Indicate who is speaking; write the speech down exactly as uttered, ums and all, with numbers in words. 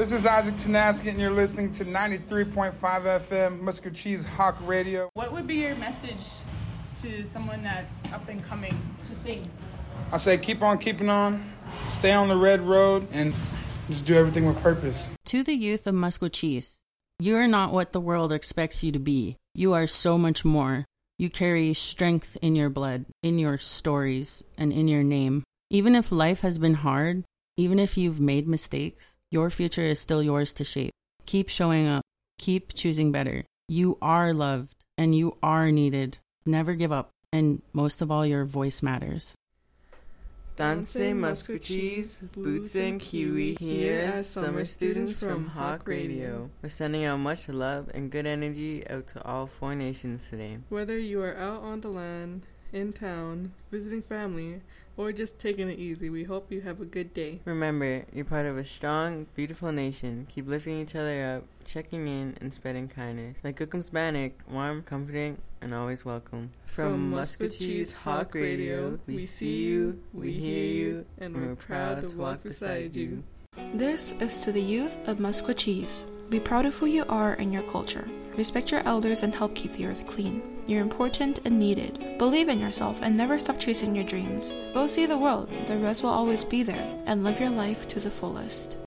Speaker 1: This is Isaac Tanaski, and you're listening to ninety-three point five F M, Musker Cheese Hawk Radio.
Speaker 2: What would be your message to someone that's up and coming to sing?
Speaker 1: I say keep on keeping on, stay on the red road, and just do everything with purpose.
Speaker 3: To the youth of Musquecheese, you are not what the world expects you to be. You are so much more. You carry strength in your blood, in your stories, and in your name. Even if life has been hard, even if you've made mistakes, your future is still yours to shape. Keep showing up. Keep choosing better. You are loved, and you are needed. Never give up, and most of all, your voice matters.
Speaker 4: Danse Musquecheese, Boots and Kiwi, here as summer students from Hawk Radio. We're sending out much love and good energy out to all four nations today.
Speaker 5: Whether you are out on the land, in town, visiting family, or just taking it easy, we hope you have a good day.
Speaker 4: Remember, you're part of a strong, beautiful nation. Keep lifting each other up, checking in, and spreading kindness. Like Cookum's Bannock, warm, comforting, and always welcome. From, From Musquecheese Hawk Radio, we see you, we hear you, and we're proud to walk beside you.
Speaker 6: This is to the youth of Musquecheese. Be proud of who you are and your culture. Respect your elders and help keep the earth clean. You're important and needed. Believe in yourself and never stop chasing your dreams. Go see the world, the rest will always be there, and live your life to the fullest.